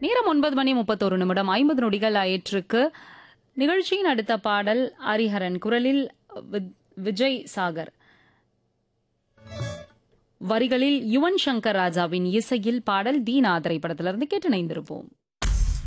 நேரம் 9:31 50 ஆயிற்றுக்கு. நிகழ்ச்சியின் அடுத்த பாடல் ஹரிஹரன் குரலில் விஜய் சாகர் வரிகளில் யுவன் சங்கர் ராஜாவின் இசையில் பாடல் தீனா திரைப்படத்திலிருந்து கேட்டு இணைந்திருப்போம்.